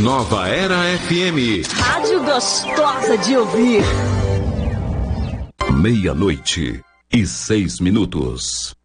Nova Era FM. Rádio gostosa de ouvir. 00:06.